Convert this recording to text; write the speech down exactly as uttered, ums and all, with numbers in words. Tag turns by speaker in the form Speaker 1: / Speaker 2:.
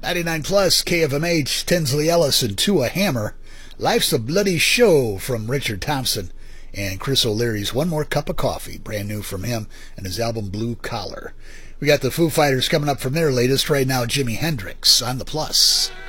Speaker 1: ninety-nine plus K F M H, Tinsley Ellis and Tua Hammer. Life's a Bloody Show from Richard Thompson. And Chris O'Leary's One More Cup of Coffee, brand new from him and his album Blue Collar. We got the Foo Fighters coming up from their latest right now, Jimi Hendrix on the Plus.